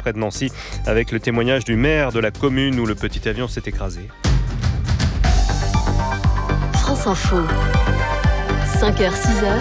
près de Nancy, avec le témoignage du maire de la commune où le petit avion s'est écrasé. France Info, 5h-6h,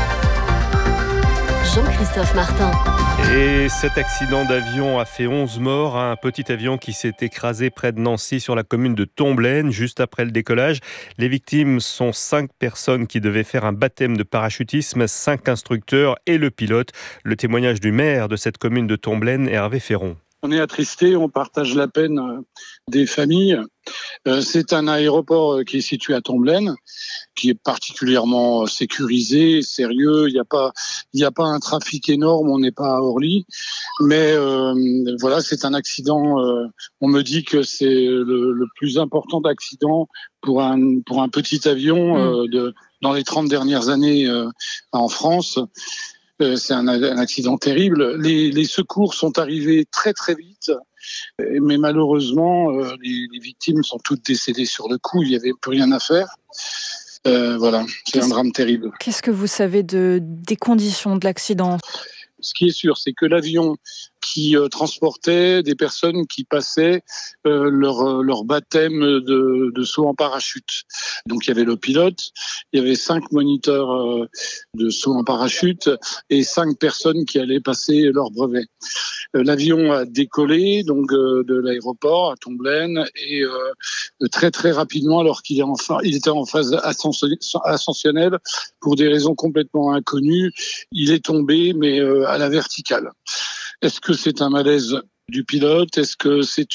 Jean-Christophe Martin. Et cet accident d'avion a fait 11 morts, un petit avion qui s'est écrasé près de Nancy sur la commune de Tomblaine juste après le décollage. Les victimes sont 5 personnes qui devaient faire un baptême de parachutisme, 5 instructeurs et le pilote. Le témoignage du maire de cette commune de Tomblaine, Hervé Ferron. On est attristé, on partage la peine des familles. C'est un aéroport qui est situé à Tomblaine, qui est particulièrement sécurisé, sérieux. Il n'y a pas un trafic énorme, on n'est pas à Orly. Mais voilà, c'est un accident. On me dit que c'est le plus important d'accident pour un petit avion dans les 30 dernières années en France. C'est un accident terrible. Les secours sont arrivés très très vite, mais malheureusement, les victimes sont toutes décédées sur le coup. Il n'y avait plus rien à faire. Voilà, c'est un drame terrible. Qu'est-ce que vous savez des conditions de l'accident ? Ce qui est sûr, c'est que l'avion qui transportait des personnes qui passaient leur baptême de saut en parachute. Donc il y avait le pilote, il y avait 5 moniteurs de saut en parachute et 5 personnes qui allaient passer leur brevet. L'avion a décollé donc de l'aéroport à Tomblaine et très très rapidement, alors qu'il était en phase ascensionnelle pour des raisons complètement inconnues, il est tombé mais à la verticale. Est-ce que c'est un malaise du pilote? Est-ce que c'est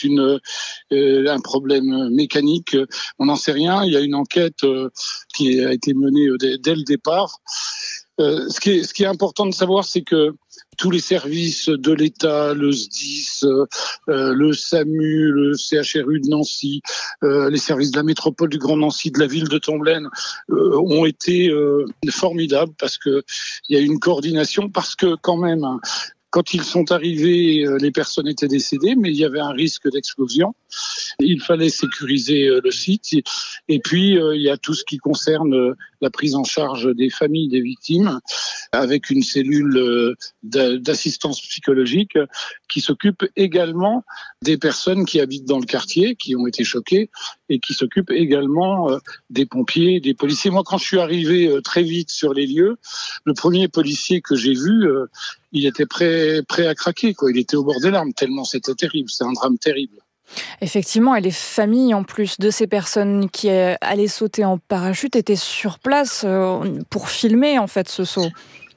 un problème mécanique? On n'en sait rien. Il y a une enquête qui a été menée dès le départ. Ce qui est important de savoir, c'est que tous les services de l'État, le SDIS, le SAMU, le CHRU de Nancy, les services de la métropole du Grand Nancy, de la ville de Tomblaine, ont été formidables parce que il y a une coordination, parce que quand même, quand ils sont arrivés, les personnes étaient décédées, mais il y avait un risque d'explosion. Il fallait sécuriser le site. Et puis, il y a tout ce qui concerne la prise en charge des familles des victimes, avec une cellule d'assistance psychologique qui s'occupe également des personnes qui habitent dans le quartier, qui ont été choquées, et qui s'occupe également des pompiers, des policiers. Moi, quand je suis arrivé très vite sur les lieux, le premier policier que j'ai vu, il était prêt à craquer, quoi. Il était au bord des larmes, tellement c'était terrible. C'est un drame terrible. Effectivement, et les familles, en plus de ces personnes qui allaient sauter en parachute, étaient sur place pour filmer en fait ce saut.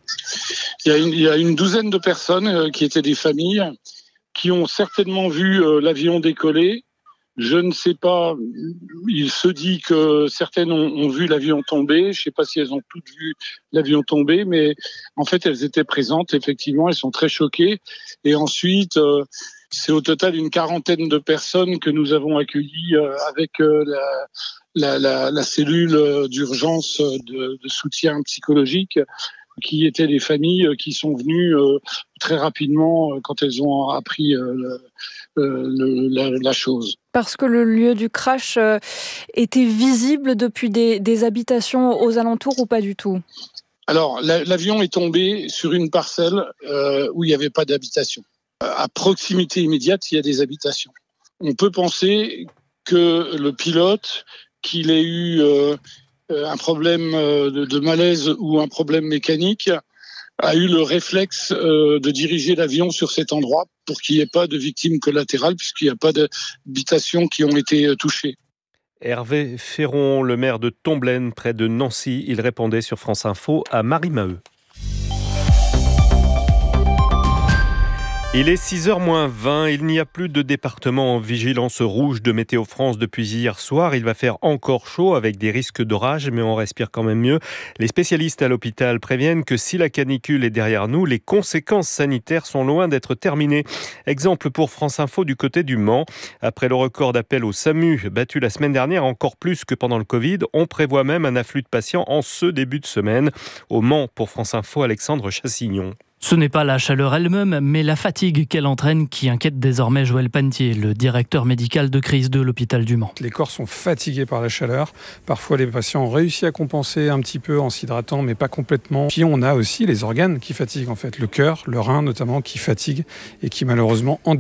Il y a une douzaine de personnes qui étaient des familles, qui ont certainement vu l'avion décoller. Je ne sais pas, il se dit que certaines ont vu l'avion tomber. Je ne sais pas si elles ont toutes vu l'avion tomber, mais en fait, elles étaient présentes, effectivement, elles sont très choquées. Et ensuite, c'est au total une quarantaine de personnes que nous avons accueillies avec la cellule d'urgence de soutien psychologique, qui étaient des familles qui sont venues très rapidement quand elles ont appris la chose. Parce que le lieu du crash était visible depuis des habitations aux alentours ou pas du tout ? Alors, l'avion est tombé sur une parcelle où il n'y avait pas d'habitation. À proximité immédiate, il y a des habitations. On peut penser que le pilote, qu'il ait eu un problème de malaise ou un problème mécanique, a eu le réflexe de diriger l'avion sur cet endroit pour qu'il n'y ait pas de victimes collatérales, puisqu'il n'y a pas d'habitations qui ont été touchées. Hervé Ferron, le maire de Tomblaine, près de Nancy, il répondait sur France Info à Marie Maheu. Il est 6h-20, il n'y a plus de département en vigilance rouge de Météo France depuis hier soir. Il va faire encore chaud avec des risques d'orage, mais on respire quand même mieux. Les spécialistes à l'hôpital préviennent que si la canicule est derrière nous, les conséquences sanitaires sont loin d'être terminées. Exemple pour France Info du côté du Mans. Après le record d'appel au SAMU battu la semaine dernière, encore plus que pendant le Covid, on prévoit même un afflux de patients en ce début de semaine. Au Mans, pour France Info, Alexandre Chassignon. Ce n'est pas la chaleur elle-même, mais la fatigue qu'elle entraîne qui inquiète désormais Joël Panetier, le directeur médical de crise de l'hôpital du Mans. Les corps sont fatigués par la chaleur. Parfois, les patients ont réussi à compenser un petit peu en s'hydratant, mais pas complètement. Puis on a aussi les organes qui fatiguent, en fait. Le cœur, le rein notamment, qui fatigue et qui malheureusement